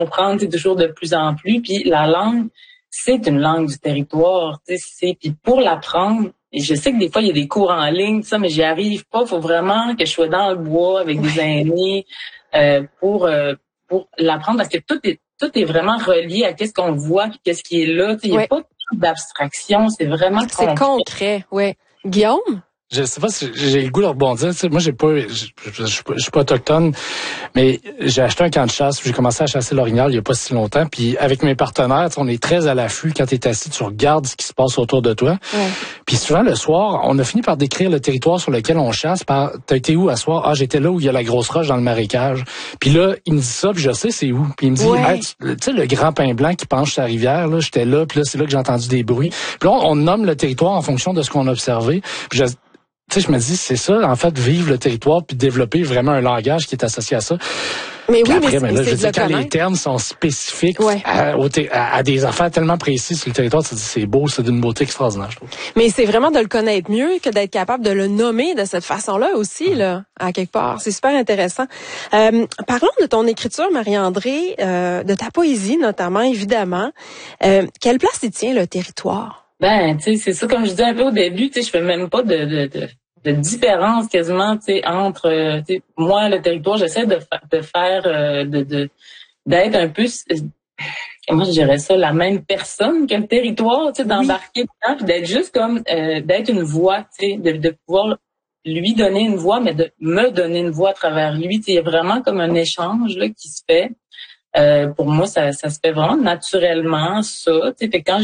comprendre toujours de plus en plus. Puis la langue, c'est une langue du territoire. Puis pour l'apprendre, et je sais que des fois, il y a des cours en ligne, ça, mais j'y arrive pas. Il faut vraiment que je sois dans le bois avec des aînés pour l'apprendre, parce que tout est vraiment relié à qu'est-ce qu'on voit, puis qu'est-ce qui est là. Il n'y a pas d'abstraction, c'est vraiment concret. C'est concret, oui. Guillaume? Je sais pas si j'ai le goût de rebondir. Tu sais, moi, je suis pas autochtone, mais j'ai acheté un camp de chasse. J'ai commencé à chasser l'orignal il y a pas si longtemps. Puis avec mes partenaires, on est très à l'affût. Quand tu es assis, tu regardes ce qui se passe autour de toi. Ouais. Puis souvent, le soir, on a fini par décrire le territoire sur lequel on chasse. T'as été où à soir? Ah, j'étais là où il y a la grosse roche dans le marécage. Puis là, il me dit ça, puis je sais c'est où. Puis il me dit, hey, tu sais, le grand pin blanc qui penche sa rivière, là, j'étais là, puis là, c'est là que j'ai entendu des bruits. Puis là, on nomme le territoire en fonction de ce qu'on a observé. Puis tu sais, je me dis, c'est ça, en fait, vivre le territoire puis développer vraiment un langage qui est associé à ça. Mais puis oui, après, mais là, je veux dire, quand connaître. les termes sont spécifiques à des affaires tellement précises sur le territoire, tu te dis, c'est beau, c'est d'une beauté extraordinaire, je trouve. Mais c'est vraiment de le connaître mieux que d'être capable de le nommer de cette façon-là aussi, là, à quelque part. C'est super intéressant. Parlons de ton écriture, Marie-André, de ta poésie notamment, évidemment. Quelle place y tient le territoire? Ben, tu sais, c'est ça, comme je disais un peu au début, tu sais, je fais même pas de différence quasiment, tu sais, entre, tu sais, moi, le territoire, j'essaie de faire, d'être un peu, comment je dirais ça, la même personne que le territoire, tu sais, d'embarquer dedans, puis d'être juste comme, d'être une voix, tu sais, de pouvoir lui donner une voix, mais de me donner une voix à travers lui, tu sais, il y a vraiment comme un échange, là, qui se fait. Pour moi, ça se fait vraiment naturellement, ça, tu sais, fait que quand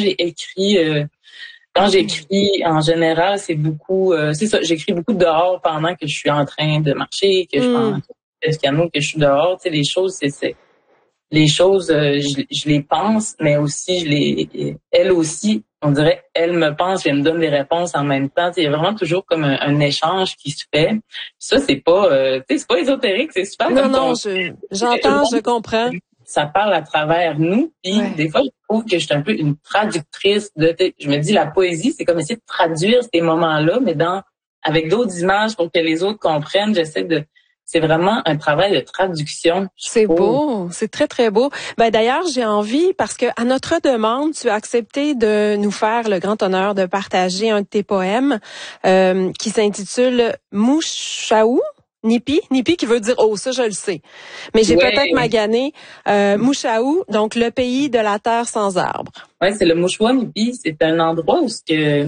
j'écris, en général, c'est beaucoup, c'est ça, j'écris beaucoup dehors pendant que je suis en train de marcher, que je fais du canot, que je suis dehors, tu sais, les choses, je les pense, mais aussi, elle aussi, on dirait, elle me pense et elle me donne des réponses en même temps, tu sais, il y a vraiment toujours comme un échange qui se fait. Ça, c'est pas, tu sais, c'est pas ésotérique, c'est super. Non, j'entends, je comprends. Ça parle à travers nous, puis des fois, je trouve que je suis un peu une traductrice je me dis, la poésie, c'est comme essayer de traduire ces moments-là, mais avec d'autres images pour que les autres comprennent. C'est vraiment un travail de traduction. C'est beau, c'est très, très beau. Ben, d'ailleurs, j'ai envie, parce que à notre demande, tu as accepté de nous faire le grand honneur de partager un de tes poèmes, qui s'intitule Mouchaou. Nipi qui veut dire ça je le sais. Mais j'ai peut-être magané Mouchaou, donc le pays de la terre sans arbres. Ouais, c'est le Mouchoua Nipi, c'est un endroit où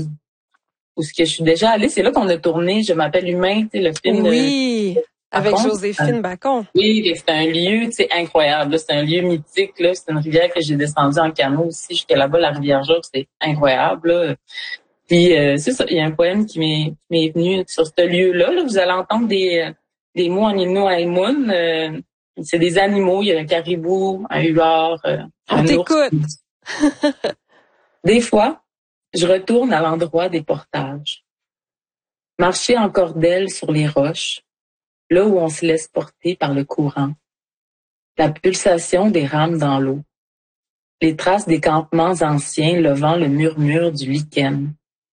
je suis déjà allée, c'est là qu'on a tourné Je m'appelle humain, tu sais, le film avec Joséphine Bacon. Oui, c'est un lieu, tu sais, incroyable, là, c'est un lieu mythique, là, c'est une rivière que j'ai descendue en canot aussi jusqu'à là-bas, la rivière Jacques, c'est incroyable, là. Puis c'est ça, il y a un poème qui m'est venu sur ce lieu-là. Là, vous allez entendre des mots en Innu-Aïmoun. C'est des animaux. Il y a un caribou, un huard, un ours. On t'écoute. Des fois, je retourne à l'endroit des portages. Marcher en cordelle sur les roches, là où on se laisse porter par le courant. La pulsation des rames dans l'eau. Les traces des campements anciens levant le murmure du lichen.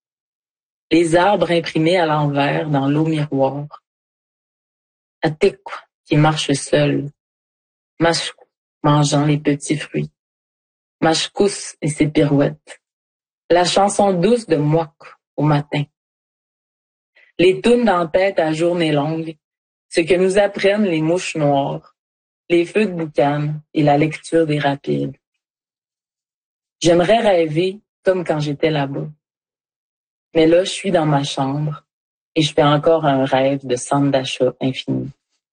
Les arbres imprimés à l'envers dans l'eau miroir. Ateku qui marche seul. Mashkou mangeant les petits fruits. Mashkous et ses pirouettes. La chanson douce de Mouak au matin. Les tounes d'empête à journée longue. Ce que nous apprennent les mouches noires. Les feux de boucan et la lecture des rapides. J'aimerais rêver comme quand j'étais là-bas. Mais là, je suis dans ma chambre et je fais encore un rêve de centre d'achat infini.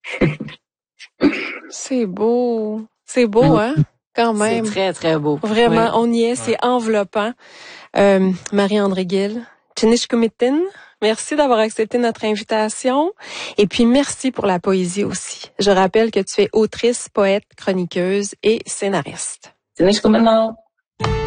C'est beau, hein, quand même. C'est très, très beau. Vraiment, on y est, c'est enveloppant. Marie-André Gill, Tchinishkumitin, merci d'avoir accepté notre invitation. Et puis, merci pour la poésie aussi. Je rappelle que tu es autrice, poète, chroniqueuse et scénariste. Tchinishkumitin.